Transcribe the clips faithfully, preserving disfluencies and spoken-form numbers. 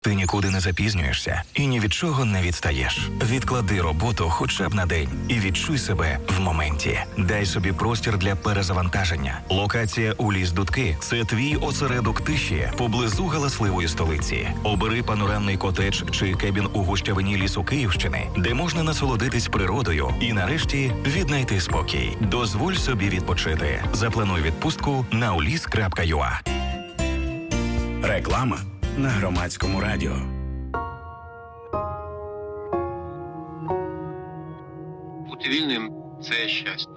Ти нікуди не запізнюєшся і ні від чого не відстаєш. Відклади роботу хоча б на день і відчуй себе в моменті. Дай собі простір для перезавантаження. Локація у Ліс-Дудки – це твій осередок тиші поблизу галасливої столиці. Обери панорамний котедж чи кебін у гущавині лісу Київщини, де можна насолодитись природою і нарешті віднайти спокій. Дозволь собі відпочити. Заплануй відпустку на уліс крапка ю а. Реклама на Громадському радіо. Бути вільним – це щастя.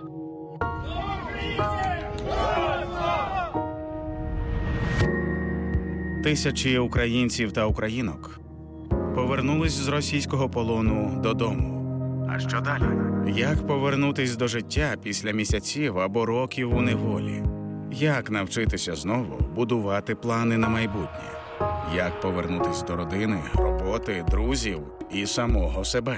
Тисячі українців та українок повернулись з російського полону додому. А що далі? Як повернутись до життя після місяців або років у неволі? Як навчитися знову будувати плани на майбутнє? Як повернутись до родини, роботи, друзів і самого себе?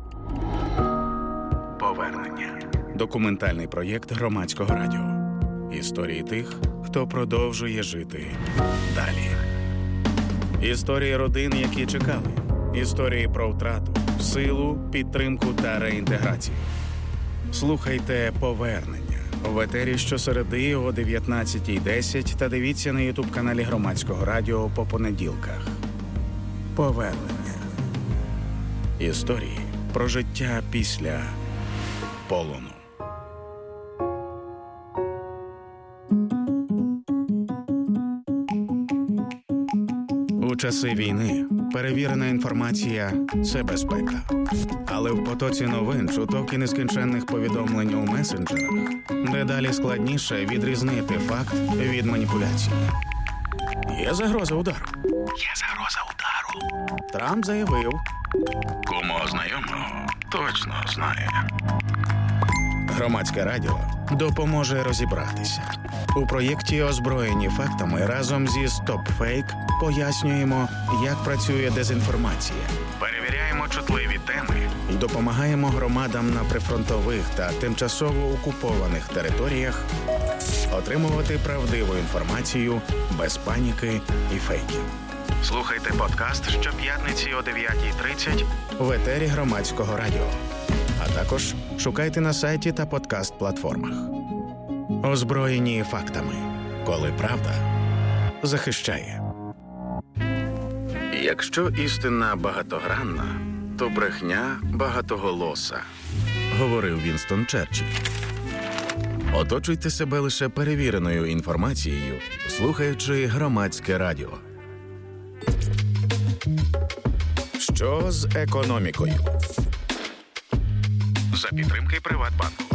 Повернення. Документальний проєкт Громадського радіо. Історії тих, хто продовжує жити далі. Історії родин, які чекали. Історії про втрату, силу, підтримку та реінтеграцію. Слухайте «Повернення» в етері щосереди о дев'ятнадцятій десять та дивіться на ютуб-каналі Громадського радіо по понеділках. Повернення. Історії про життя після полону. У часи війни перевірена інформація – це безпека. Але в потоці новин, чуток і нескінченних повідомлень у месенджерах дедалі складніше відрізнити факт від маніпуляції. Є загроза удару. Є загроза удару. Трамп заявив. Кому знайомого точно знає. Громадське радіо допоможе розібратися. У проєкті «Озброєні фактами» разом зі «Стоп-фейк» пояснюємо, як працює дезінформація. Перевіряємо чутливі теми і допомагаємо громадам на прифронтових та тимчасово окупованих територіях отримувати правдиву інформацію без паніки і фейків. Слухайте подкаст щоп'ятниці о дев'ятій тридцять в етері Громадського радіо. А також шукайте на сайті та подкаст-платформах. Озброєні фактами, коли правда захищає. Якщо істина багатогранна, то брехня багатоголоса, говорив Вінстон Черчилль. Оточуйте себе лише перевіреною інформацією, слухаючи Громадське радіо. Що з економікою? За підтримки Приватбанку.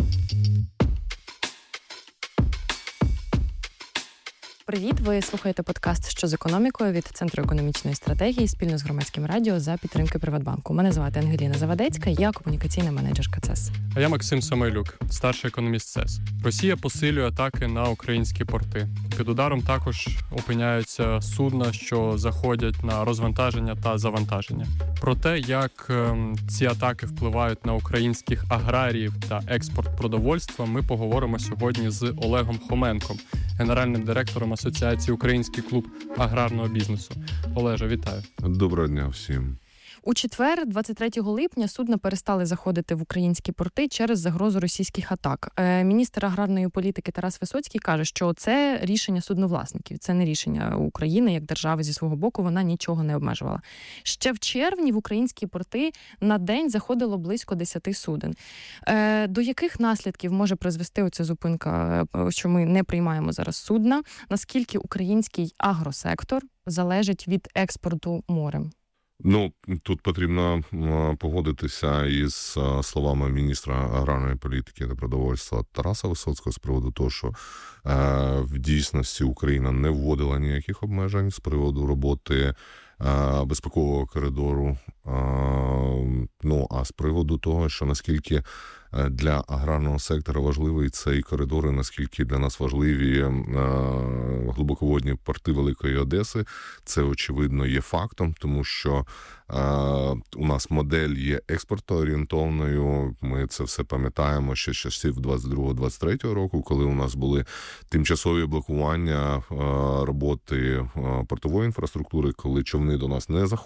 Привіт, ви слухаєте подкаст «Що з економікою» від Центру економічної стратегії спільно з Громадським радіо за підтримки Приватбанку. Мене звати Ангеліна Завадецька, я комунікаційна менеджерка ЦЕС. А я Максим Самойлюк, старший економіст ЦЕС. Росія посилює атаки на українські порти. Під ударом також опиняються судна, що заходять на розвантаження та завантаження. Про те, як ем, ці атаки впливають на українських аграріїв та експорт продовольства, ми поговоримо сьогодні з Олегом Хоменком, генеральним директором Асоціації «Український клуб аграрного бізнесу». Олеже, вітаю. Доброго дня всім. У четвер, двадцять третього липня, судна перестали заходити в українські порти через загрозу російських атак. Міністр аграрної політики Тарас Висоцький каже, що це рішення судновласників, це не рішення України як держави зі свого боку, вона нічого не обмежувала. Ще в червні в українські порти на день заходило близько десяти суден. До яких наслідків може призвести оця зупинка, що ми не приймаємо зараз судна? Наскільки український агросектор залежить від експорту морем? Ну, тут потрібно погодитися із словами міністра аграрної політики та продовольства Тараса Висоцького з приводу того, що в дійсності Україна не вводила ніяких обмежень з приводу роботи безпекового коридору. Ну, а з приводу того, що наскільки для аграрного сектора важливий цей коридор, і наскільки для нас важливі глибоководні порти Великої Одеси, це, очевидно, є фактом, тому що у нас модель є експортоорієнтовною, ми це все пам'ятаємо ще з часів двадцять другого двадцять третього року, коли у нас були тимчасові блокування роботи портової інфраструктури, коли човни до нас не заходили,